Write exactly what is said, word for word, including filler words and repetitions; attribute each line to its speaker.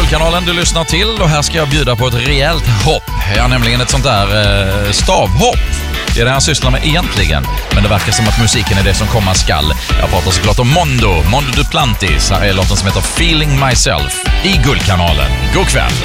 Speaker 1: Guldkanalen du lyssnar till och här ska jag bjuda på ett rejält hopp. Jag har nämligen ett sånt där eh, stavhopp. Det är det jag sysslar med egentligen, men det verkar som att musiken är det som komma skall. Jag pratar såklart om Mondo, Mondo Duplantis. Här är låten som heter Feeling Myself i Guldkanalen. God kväll!